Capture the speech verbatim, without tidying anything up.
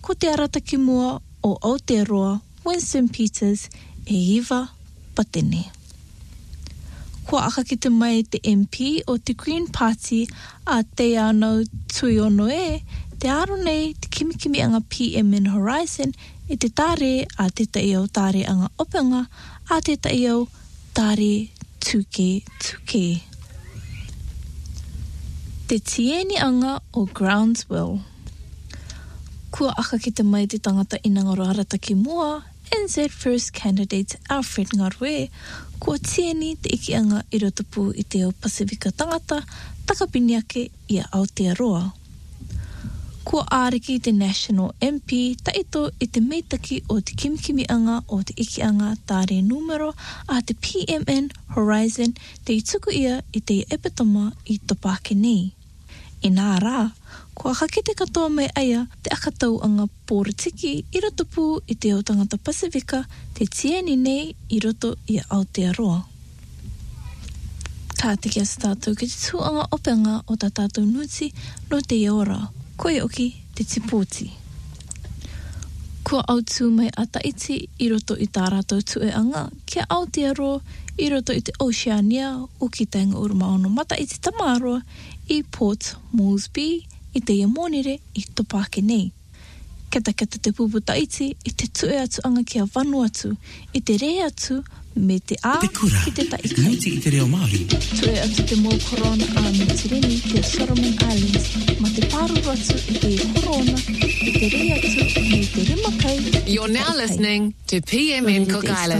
ko te arataki mua o Aotearoa, Winston Peters, e iwa patene. Kua aka ki te mai te M P o te Green Party a te anau tui ono e, te aro nei te kimikimi anga P M N Horizon e te tare a te tai au tare anga openga a te tai au tare tuke tuke. Te tieni anga o Groundswell. Kua aka ki te mai te tangata inangaro arataki mua, N Z First Candidate Alfred Ngarwe, kua tieni te iki anga i rotopu i te o Pasifika tangata, takapini ake i a Aotearoa. Kua āriki te National M P, taito i te meitaki o te kimikimi anga o te iki anga tāre numero a te P M N Horizon te i tuku ia i te epitoma i Topake nei. I nā rā, kua hake te katoa mai aia te akatau anga pōritiki i rotopu i te o tangata Pasifika te tieni nei i roto i Aotearoa. Ka te kia sa tātou ki te tūanga openga o tā tātou nuti no te iora, koe oki te tipoti. Kua autu mai a taiti i roto i tā rātou tue anga kia Aotearoa i roto i te Oceania o ki tainga uramaono mata i te Tamaroa i Port Moresby i te Iamonire i Topake nei. Keta keta te pupu taiti i te tue atu anga kia Vanuatu i te re atu me te a ki te taika. Nuti i te reo Māori. Tue atu te mō korona a Mitireni te Solomon Islands ma te pāruru atu i te korona i te re atu me te rimakai. You're now listening to P M N Cook Island.